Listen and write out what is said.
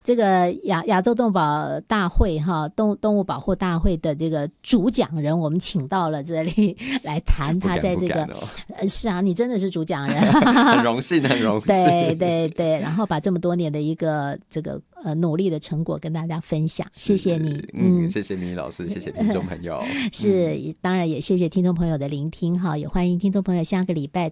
这个亚洲动物保大会哈，动物保护大会的这个主讲人，我们请到了这里来谈他在这个是啊，你真的是主讲人， 很荣幸，很荣幸。 对对对，然后把这么多年的一个这个努力的成果跟大家分享，谢谢你。 谢谢米老师，谢谢听众朋友。 是，当然也谢谢听众朋友的聆听哈，也欢迎听众朋友下个礼拜